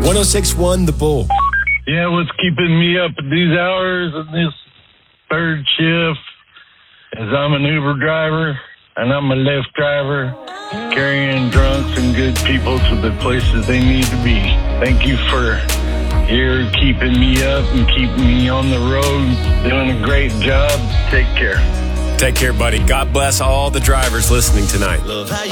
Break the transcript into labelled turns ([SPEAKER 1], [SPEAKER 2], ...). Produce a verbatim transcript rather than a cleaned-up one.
[SPEAKER 1] one oh six point one The Bull.
[SPEAKER 2] Yeah, what's keeping me up at these hours and this third shift is I'm an Uber driver and I'm a Lyft driver, carrying drunks and good people to the places they need to be. Thank you for here keeping me up and keeping me on the road, doing a great job. Take care.
[SPEAKER 1] Take care, buddy. God bless all the drivers listening tonight.